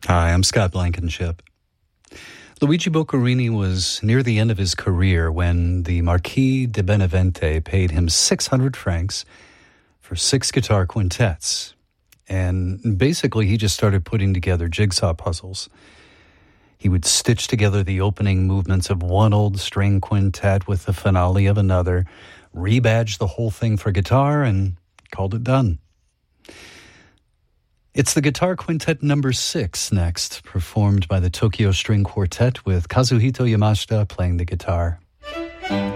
Hi, I'm Scott Blankenship. Luigi Boccherini was near the end of his career when the Marquis de Benavente paid him 600 francs for 6 guitar quintets. And basically, he just started putting together jigsaw puzzles. He would stitch together the opening movements of one old string quintet with the finale of another, rebadge the whole thing for guitar, and called it done. It's the Guitar Quintet number 6 next, performed by the Tokyo String Quartet with Kazuhito Yamashita playing the guitar.